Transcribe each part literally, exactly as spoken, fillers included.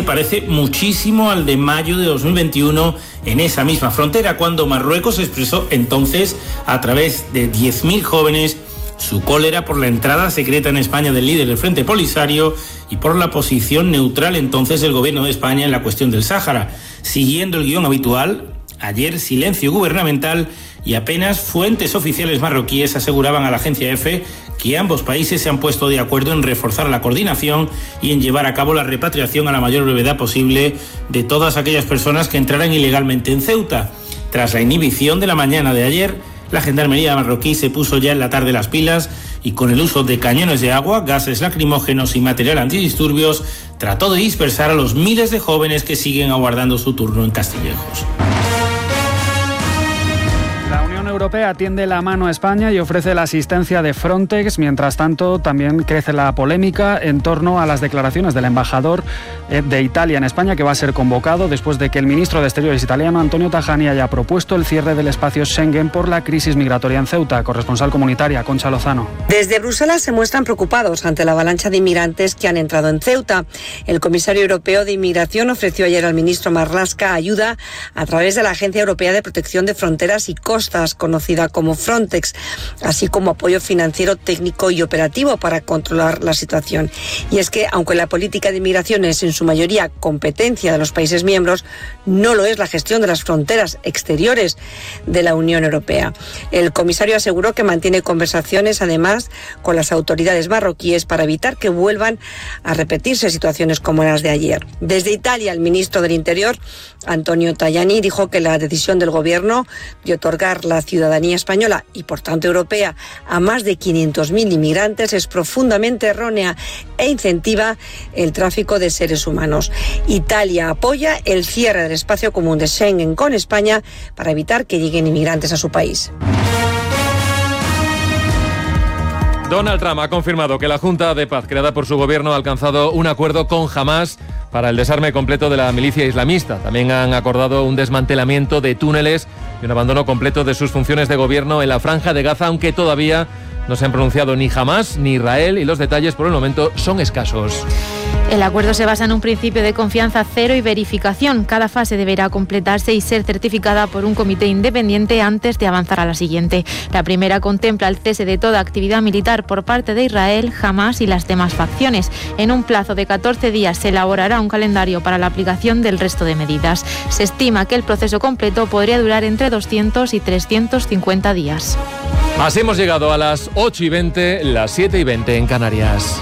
parece muchísimo al de mayo de dos mil veintiuno en esa misma frontera, cuando Marruecos expresó entonces, a través de diez mil jóvenes, su cólera por la entrada secreta en España del líder del Frente Polisario y por la posición neutral entonces del gobierno de España en la cuestión del Sáhara. Siguiendo el guión habitual, ayer silencio gubernamental y apenas fuentes oficiales marroquíes aseguraban a la agencia EFE que ambos países se han puesto de acuerdo en reforzar la coordinación y en llevar a cabo la repatriación a la mayor brevedad posible de todas aquellas personas que entraran ilegalmente en Ceuta. Tras la inhibición de la mañana de ayer, la gendarmería marroquí se puso ya en la tarde las pilas y con el uso de cañones de agua, gases lacrimógenos y material antidisturbios trató de dispersar a los miles de jóvenes que siguen aguardando su turno en Castillejos. La Unión Europea tiende la mano a España y ofrece la asistencia de Frontex. Mientras tanto, también crece la polémica en torno a las declaraciones del embajador de Italia en España, que va a ser convocado después de que el ministro de Exteriores italiano, Antonio Tajani, haya propuesto el cierre del espacio Schengen por la crisis migratoria en Ceuta. Corresponsal comunitaria, Concha Lozano. Desde Bruselas se muestran preocupados ante la avalancha de inmigrantes que han entrado en Ceuta. El comisario europeo de Inmigración ofreció ayer al ministro Marlaska ayuda a través de la Agencia Europea de Protección de Fronteras y Costas, conocida como Frontex, así como apoyo financiero, técnico y operativo para controlar la situación. Y es que, aunque la política de inmigración es en su mayoría competencia de los países miembros, no lo es la gestión de las fronteras exteriores de la Unión Europea. El comisario aseguró que mantiene conversaciones, además, con las autoridades marroquíes para evitar que vuelvan a repetirse situaciones como las de ayer. Desde Italia, el ministro del Interior, Antonio Tajani, dijo que la decisión del gobierno de otorgar la ciudadanía española y, por tanto, europea a más de quinientos mil inmigrantes es profundamente errónea e incentiva el tráfico de seres humanos. Italia apoya el cierre del espacio común de Schengen con España para evitar que lleguen inmigrantes a su país. Donald Trump ha confirmado que la Junta de Paz creada por su gobierno ha alcanzado un acuerdo con Hamás para el desarme completo de la milicia islamista. También han acordado un desmantelamiento de túneles y un abandono completo de sus funciones de gobierno en la Franja de Gaza, aunque todavía no se han pronunciado ni Hamás ni Israel y los detalles por el momento son escasos. El acuerdo se basa en un principio de confianza cero y verificación. Cada fase deberá completarse y ser certificada por un comité independiente antes de avanzar a la siguiente. La primera contempla el cese de toda actividad militar por parte de Israel, Hamás y las demás facciones. En un plazo de catorce días se elaborará un calendario para la aplicación del resto de medidas. Se estima que el proceso completo podría durar entre doscientos y trescientos cincuenta días. Así hemos llegado a las ocho y veinte, las siete y veinte en Canarias.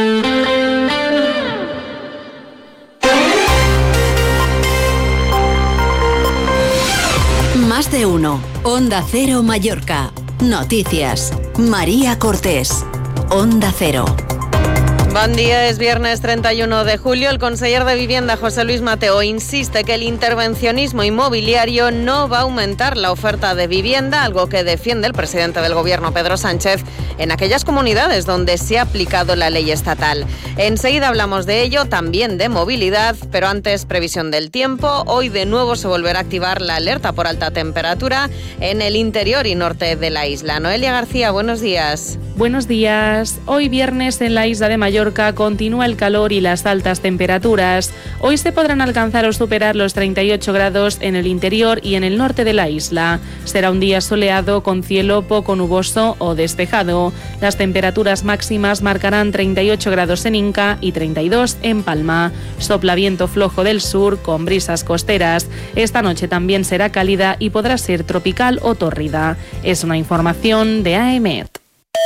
Más de uno. Onda Cero Mallorca. Noticias. María Cortés. Onda Cero. Buen día, es viernes treinta y uno de julio. El conseller de Vivienda, José Luis Mateo, insiste que el intervencionismo inmobiliario no va a aumentar la oferta de vivienda, algo que defiende el presidente del Gobierno, Pedro Sánchez, en aquellas comunidades donde se ha aplicado la ley estatal. Enseguida hablamos de ello, también de movilidad, pero antes previsión del tiempo. Hoy de nuevo se volverá a activar la alerta por alta temperatura en el interior y norte de la isla. Noelia García, buenos días. Buenos días. Hoy viernes en la isla de Mallorca continúa el calor y las altas temperaturas. Hoy se podrán alcanzar o superar los treinta y ocho grados en el interior y en el norte de la isla. Será un día soleado con cielo poco nuboso o despejado. Las temperaturas máximas marcarán treinta y ocho grados en Inca y treinta y dos en Palma. Sopla viento flojo del sur con brisas costeras. Esta noche también será cálida y podrá ser tropical o tórrida. Es una información de A E M E T.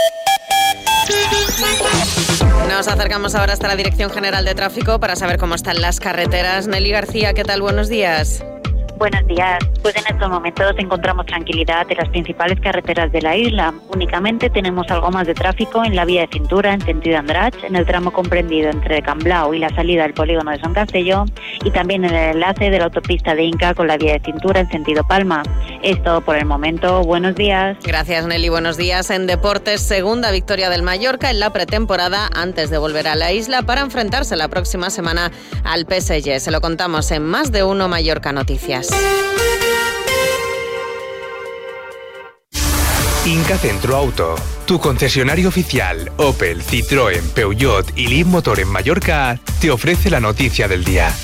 Nos acercamos ahora hasta la Dirección General de Tráfico para saber cómo están las carreteras. Nelly García, ¿qué tal? Buenos días. Buenos días. Pues en estos momentos encontramos tranquilidad en las principales carreteras de la isla. Únicamente tenemos algo más de tráfico en la vía de cintura en sentido Andratx, en el tramo comprendido entre Camblao y la salida del polígono de Son Castelló, y también en el enlace de la autopista de Inca con la vía de cintura en sentido Palma. Es todo por el momento. Buenos días. Gracias, Nelly. Buenos días. En deportes, segunda victoria del Mallorca en la pretemporada antes de volver a la isla para enfrentarse la próxima semana al P S G. Se lo contamos en Más de Uno Mallorca Noticias. Inca Centro Auto, tu concesionario oficial Opel, Citroën, Peugeot y Leapmotor en Mallorca, te ofrece la noticia del día.